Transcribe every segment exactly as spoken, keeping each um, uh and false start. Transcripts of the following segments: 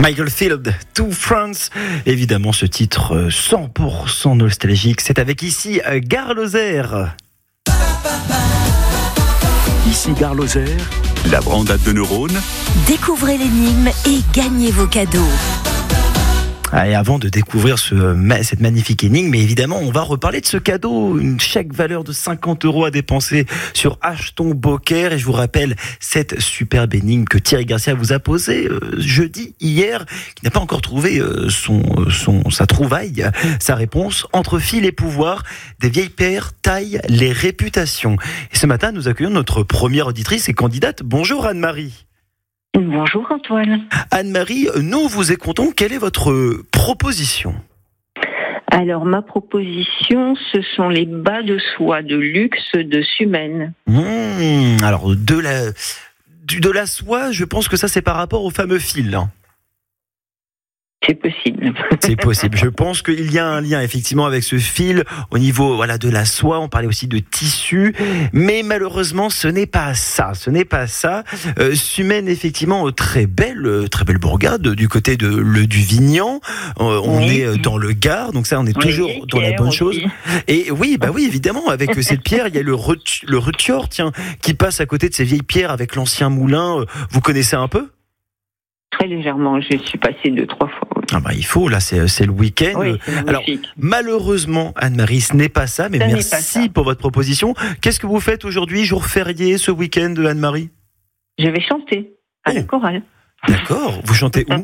Michael Field, To France. Évidemment, ce titre cent pour cent nostalgique, c'est avec ici Gare Lozère. Ici Gare Lozère, la brandade de neurones. Découvrez l'énigme et gagnez vos cadeaux. Et avant de découvrir ce, cette magnifique énigme, mais évidemment, on va reparler de ce cadeau, une chèque valeur de cinquante euros à dépenser sur Acheton Beaucaire. Et je vous rappelle cette superbe énigme que Thierry Garcia vous a posée euh, jeudi, hier, qui n'a pas encore trouvé euh, son, son, sa trouvaille, sa réponse. Entre fil et pouvoir, des vieilles pierres taillent les réputations. Et ce matin, nous accueillons notre première auditrice et candidate. Bonjour Anne-Marie. Bonjour Antoine. Anne-Marie, nous vous écoutons. Quelle est votre proposition ? Alors ma proposition, ce sont les bas de soie de luxe de Sumène. Mmh, alors de la, de la soie, je pense que ça c'est par rapport au fameux fil. Hein. C'est possible. C'est possible. Je pense qu'il y a un lien effectivement avec ce fil au niveau voilà de la soie. On parlait aussi de tissu, mais malheureusement ce n'est pas ça. Ce n'est pas ça. Euh, Sumène effectivement très belle, très belle bourgade du côté de le du Vignan. Euh, on oui. est dans le Gard, donc ça on est Oui, toujours dans la bonne aussi. chose. Et oui, bah oui évidemment avec cette pierre il y a le ret- le retior tiens qui passe à côté de ces vieilles pierres avec l'ancien moulin. Vous connaissez un peu ? Très légèrement, je suis passée deux, trois fois. Oui. Ah bah il faut, là c'est, c'est le week-end. Oui, c'est Alors malheureusement Anne-Marie, ce n'est pas ça, mais ça merci pas ça. pour votre proposition. Qu'est-ce que vous faites aujourd'hui, jour férié, ce week-end Anne-Marie ? Je vais chanter à Oh. la chorale, D'accord, vous chantez où ?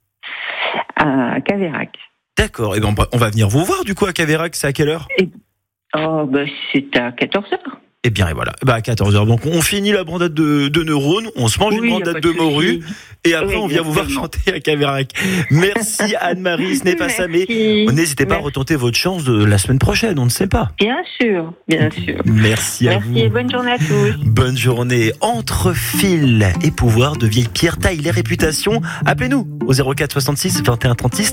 à Caveyrac. D'accord, et ben on va venir vous voir du coup à Caveyrac, c'est à quelle heure ? Oh, bah, c'est à quatorze heures. Eh bien et voilà, bah à quatorze heures. Donc on finit la brandade de, de neurones, on se mange Oui, une y a brandade pas de de morue, souci. et après Oui, on vient vous voir exactement. chanter à Caveyrac. Merci Anne-Marie, ce n'est pas ça, mais Merci. n'hésitez pas à Merci. retenter votre chance de la semaine prochaine, on ne sait pas. Bien sûr, bien sûr. Merci à vous. Merci et bonne journée à tous. Bonne journée. Entre fil et pouvoir de vieilles pierres taillent les réputations. Appelez-nous au zéro quatre soixante-six vingt et un trente-six